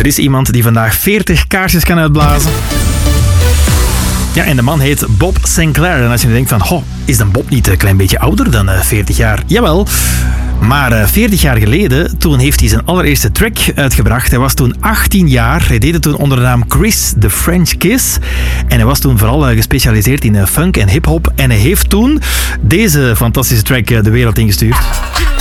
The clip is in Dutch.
Er is iemand die vandaag 40 kaarsjes kan uitblazen. Ja, en de man heet Bob Sinclair. En als je nu denkt van, is dan Bob niet een klein beetje ouder dan 40 jaar? Jawel. Maar 40 jaar geleden, toen heeft hij zijn allereerste track uitgebracht. Hij was toen 18 jaar. Hij deed het toen onder de naam Chris the French Kiss. En hij was toen vooral gespecialiseerd in funk en hip-hop. En hij heeft toen deze fantastische track de wereld ingestuurd.